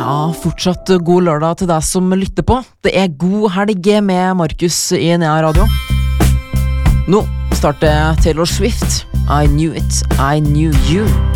Ja, fortsatt god lørdag til deg som lytter på. Det god helg med Markus i Nea Radio. Nå starter Taylor Swift. I knew it, I knew you.